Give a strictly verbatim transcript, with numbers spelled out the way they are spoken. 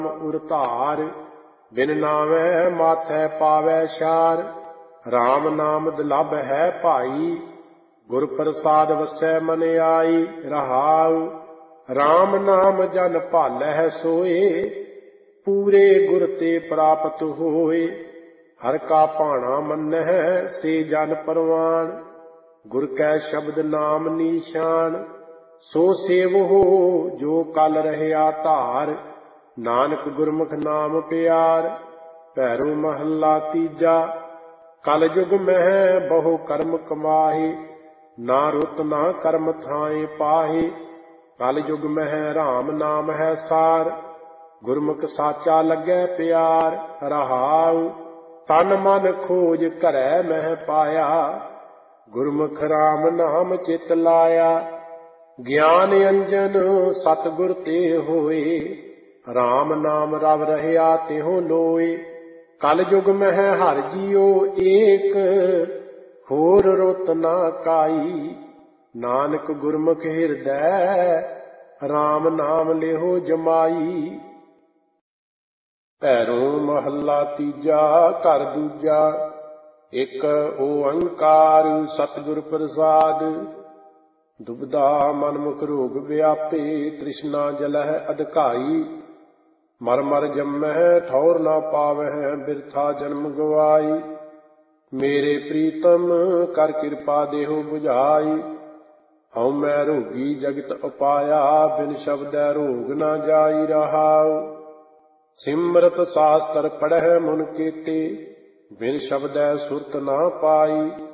उर धार बिन नावै माथै पावै शार। राम नाम दुलभ है भाई गुर प्रसाद वसै मन आई। रहाउ राम नाम जन भालै सोए पूरे गुर ते प्राप्त होए। हर का भाणा मन्नह से जन परवान गुर कै शब्द नाम निशान। सो सेवहो जो कल रहया धार नानक गुरमुख नाम प्यार। भैरो महला तीजा कल जुग मह बहु कर्म कमाहे ना रुत ना कर्म थाए पाहे। कल जुग मह राम नाम है सार गुरमुख साचा लगै प्यार। रहाउ तन मन खोज घरै मह पाया गुरमुख राम नाम चित लाया। ज्ञान अंजन सतगुर ते होए राम नाम रव रहया तिहो लोए। कल जुग मह हर जियो एक होर रुत ना काई। नानक गुरमुख हिरदै राम नाम लेहो जमाई। भैरो महला तीजा घर दूजा एक ओंकार सतगुर प्रसाद। दुबदा मन मुख रोग व्यापे तृष्णा जलह अधकाई। मर मर जमह ठौर ना पावह बिरथा जन्म गवाई। मेरे प्रीतम कर कृपा देहो बुझाई। हऊँ मैं रोगी जगत उपाया बिन शब्दै रोग न जाई। रहाउ सिमरत शास्त्र पढ़ह मुन केते बिन शब्दै सुरत ना पाई।